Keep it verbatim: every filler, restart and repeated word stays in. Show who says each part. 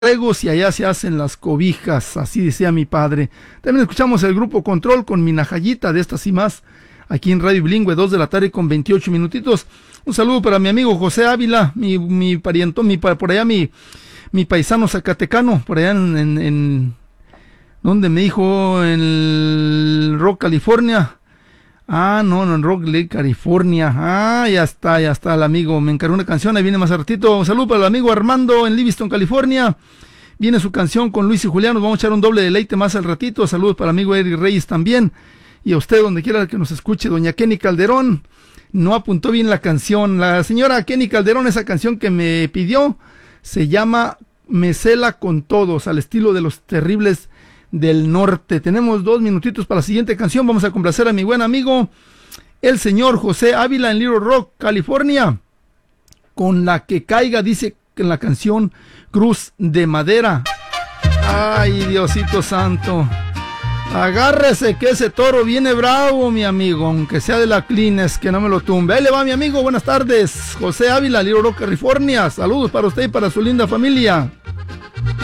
Speaker 1: borregos y allá se hacen las cobijas, así decía mi padre. También escuchamos el grupo Control con Minajayita, de estas y más, aquí en Radio Bilingüe, dos de la tarde con veintiocho minutitos. Un saludo para mi amigo José Ávila, mi, mi parientón, mi, por allá mi, mi paisano zacatecano, por allá en, en, en ¿dónde me dijo? En el Rock, California. Ah, no, no, en Rock Lake, California. Ah, ya está, ya está el amigo. Me encargó una canción, ahí viene más a ratito. Un saludo para el amigo Armando en Livingston, California. Viene su canción con Luis y Julián. Nos vamos a echar un doble deleite más al ratito. Saludos para el amigo Eric Reyes también. Y a usted, donde quiera que nos escuche, doña Kenny Calderón. No apuntó bien la canción. La señora Kenny Calderón, esa canción que me pidió, se llama Me cela con todos, al estilo de Los Terribles del Norte. Tenemos dos minutitos para la siguiente canción. Vamos a complacer a mi buen amigo, el señor José Ávila en Little Rock, California, con La que caiga, dice en la canción Cruz de Madera. Ay, Diosito santo. Agárrese que ese toro viene bravo, mi amigo, aunque sea de la Clines, que no me lo tumbe. Ahí le va mi amigo, buenas tardes. José Ávila, Little Rock, California. Saludos para usted y para su linda familia.